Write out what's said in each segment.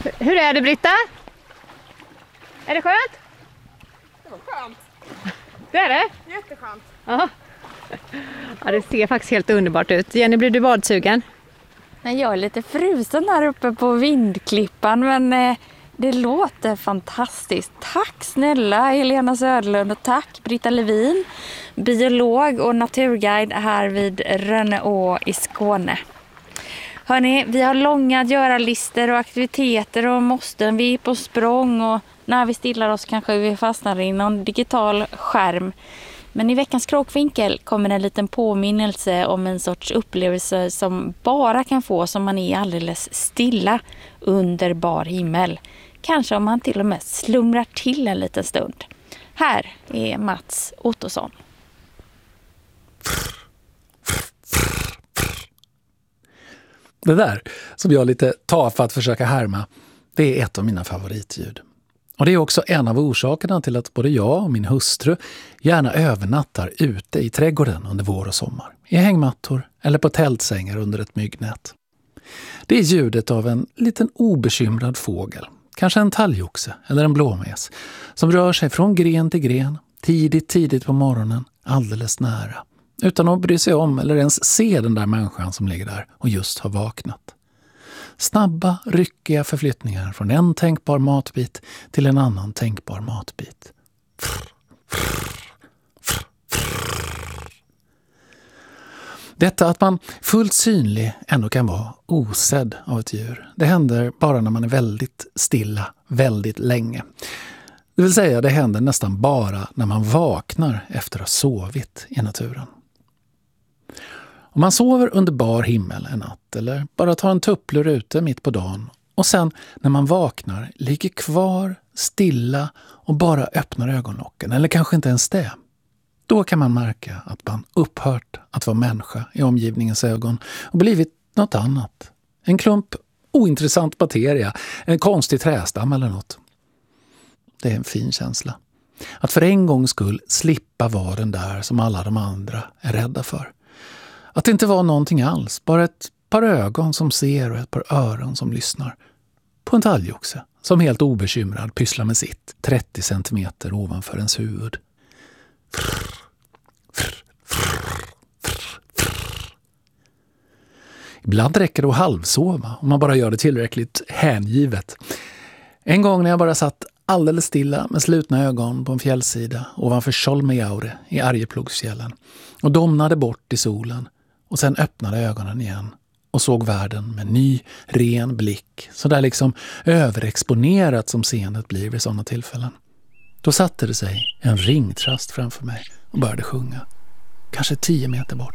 Hur är det, Britta? Är det skönt? Det var skönt. Det är det? Jätteskönt. Ja. Ja, det ser faktiskt helt underbart ut. Jenny, blir du badsugen? Nej, jag är lite frusen här uppe på vindklippan, men det låter fantastiskt. Tack snälla Helena Söderlund och tack Britta Levin, biolog och naturguide här vid Rönneå i Skåne. Hörrni, vi har långa göra-listor och aktiviteter och måsten. Vi är på språng och när vi stillar oss kanske vi fastnar i någon digital skärm. Men i veckans Kråkvinkel kommer en liten påminnelse om en sorts upplevelse som bara kan få som man är alldeles stilla under bar himmel. Kanske om man till och med slumrar till en liten stund. Här är Mats Ottosson. Det där som jag lite tar för att försöka härma, det är ett av mina favoritljud. Och det är också en av orsakerna till att både jag och min hustru gärna övernattar ute i trädgården under vår och sommar. I hängmattor eller på tältsängar under ett myggnät. Det är ljudet av en liten obekymrad fågel, kanske en talgoxe eller en blåmes, som rör sig från gren till gren, tidigt på morgonen, alldeles nära. Utan att bry sig om eller ens se den där människan som ligger där och just har vaknat. Snabba, ryckiga förflyttningar från en tänkbar matbit till en annan tänkbar matbit. Detta att man fullt synlig ändå kan vara osedd av ett djur, det händer bara när man är väldigt stilla, väldigt länge. Det vill säga, det händer nästan bara när man vaknar efter att ha sovit i naturen. Om man sover under bar himmel en natt eller bara tar en tupplur ute mitt på dagen och sen när man vaknar ligger kvar stilla och bara öppnar ögonlocken eller kanske inte ens det. Då kan man märka att man upphört att vara människa i omgivningens ögon och blivit något annat. En klump ointressant materia, en konstig trästam eller något. Det är en fin känsla. Att för en gångs skull slippa vara den där som alla de andra är rädda för. Att det inte var någonting alls, bara ett par ögon som ser och ett par öron som lyssnar. På en talgoxe som helt obekymrad pysslar med sitt 30 centimeter ovanför ens huvud. Ibland räcker det att halvsova om man bara gör det tillräckligt hängivet. En gång när jag bara satt alldeles stilla med slutna ögon på en fjällsida ovanför Solmejaure i Arjeplogsfjällen och domnade bort i solen och sen öppnade ögonen igen och såg världen med ny, ren blick, så där liksom överexponerat som seendet blir vid sådana tillfällen. Då satte det sig en ringtrast framför mig och började sjunga, kanske 10 meter bort.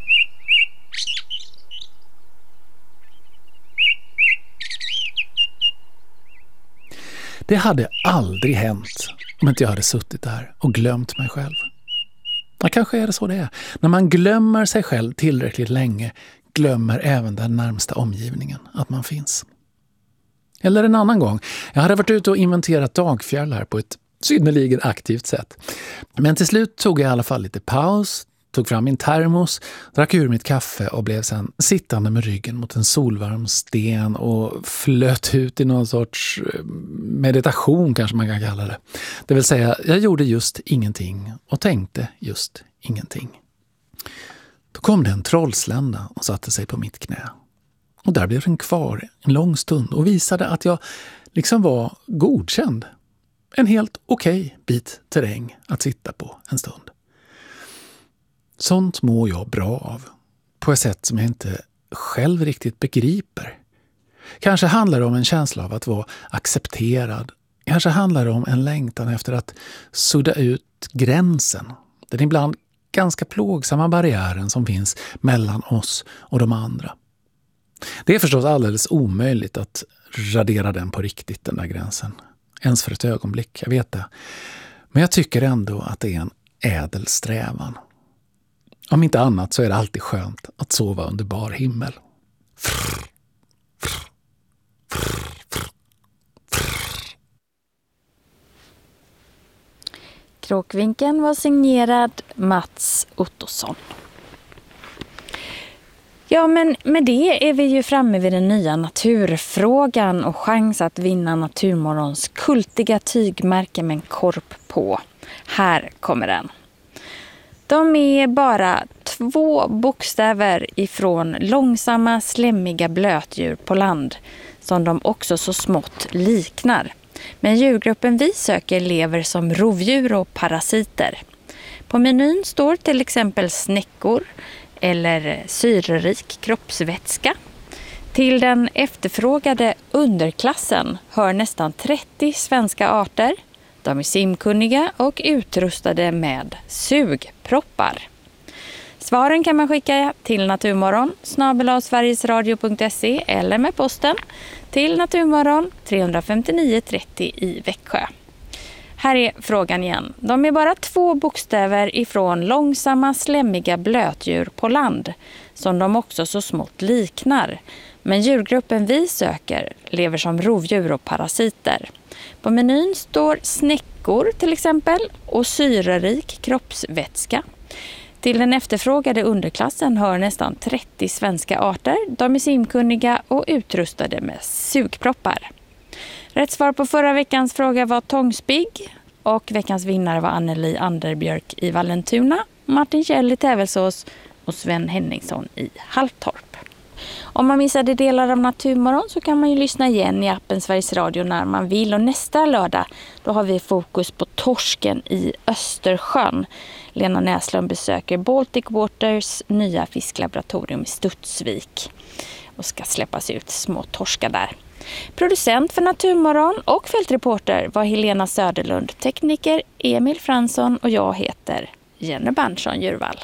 Det hade aldrig hänt om inte jag hade suttit där och glömt mig själv. Ja, kanske är det så det är. När man glömmer sig själv tillräckligt länge glömmer även den närmsta omgivningen att man finns. Eller en annan gång. Jag hade varit ute och inventerat dagfjärilar på ett synnerligen aktivt sätt. Men till slut tog jag i alla fall lite paus, tog fram min termos, drack ur mitt kaffe och blev sen sittande med ryggen mot en solvarm sten och flöt ut i någon sorts meditation kanske man kan kalla det. Det vill säga, jag gjorde just ingenting och tänkte just ingenting. Då kom det en trollslända och satte sig på mitt knä. Och där blev den kvar en lång stund och visade att jag liksom var godkänd. En helt okej bit terräng att sitta på en stund. Sånt mår jag bra av, på ett sätt som jag inte själv riktigt begriper. Kanske handlar det om en känsla av att vara accepterad. Kanske handlar det om en längtan efter att sudda ut gränsen. Den ibland ganska plågsamma barriären som finns mellan oss och de andra. Det är förstås alldeles omöjligt att radera den på riktigt, den där gränsen. Ens för ett ögonblick, jag vet det. Men jag tycker ändå att det är en ädel strävan. Om inte annat så är det alltid skönt att sova under bar himmel. Kråkvinkeln var signerad Mats Ottosson. Ja, men med det är vi ju framme vid den nya naturfrågan och chans att vinna Naturmorgons kultiga tygmärke med en korp på. Här kommer den. De är bara 2 bokstäver ifrån långsamma, slemmiga blötdjur på land som de också så smått liknar. Men djurgruppen vi söker lever som rovdjur och parasiter. På menyn står till exempel snäckor eller syrerik kroppsvätska. Till den efterfrågade underklassen hör nästan 30 svenska arter. De är simkunniga och utrustade med sugproppar. Svaren kan man skicka till Naturmorgon @sverigesradio.se eller med posten till Naturmorgon 359 30 i Växjö. Här är frågan igen. De är bara 2 bokstäver ifrån långsamma, slemmiga blötdjur på land som de också så smått liknar. Men djurgruppen vi söker lever som rovdjur och parasiter. På menyn står snäckor till exempel och syrerik kroppsvätska. Till den efterfrågade underklassen hör nästan 30 svenska arter. De är simkunniga och utrustade med sugproppar. Rätt svar på förra veckans fråga var tångspigg och veckans vinnare var Anneli Anderbjörk i Vallentuna, Martin Kjell i Tävelsås och Sven Henningsson i Halltorp. Om man missade delar av Naturmorgon så kan man ju lyssna igen i appen Sveriges Radio när man vill. Och nästa lördag då har vi fokus på torsken i Östersjön. Lena Näslund besöker Baltic Waters nya fisklaboratorium i Studsvik och ska släppas ut små torskar där. Producent för Naturmorgon och fältreporter var Helena Söderlund, tekniker Emil Fransson och jag heter Jenny Berntsson Djurvall.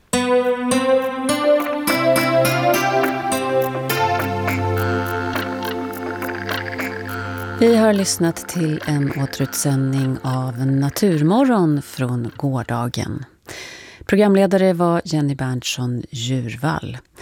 Vi har lyssnat till en återutsändning av Naturmorgon från gårdagen. Programledare var Jenny Berntsson Djurvall.